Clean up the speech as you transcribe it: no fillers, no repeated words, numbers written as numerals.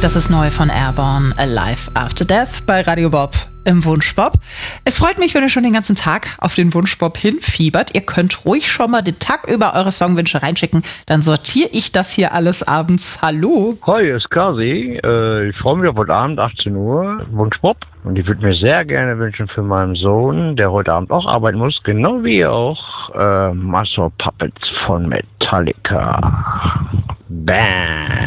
Das ist neu von Airborne, Alive After Death bei Radio Bob im Wunschbob. Es freut mich, wenn ihr schon den ganzen Tag auf den Wunschbob hinfiebert. Ihr könnt ruhig schon mal den Tag über eure Songwünsche reinschicken. Dann sortiere ich das hier alles abends. Hallo. Hi, hier ist Kasi. Ich freue mich auf heute Abend, 18 Uhr, Wunschbob. Und ich würde mir sehr gerne wünschen für meinen Sohn, der heute Abend auch arbeiten muss, genau wie ihr auch, Master Puppets von Metallica. Bam.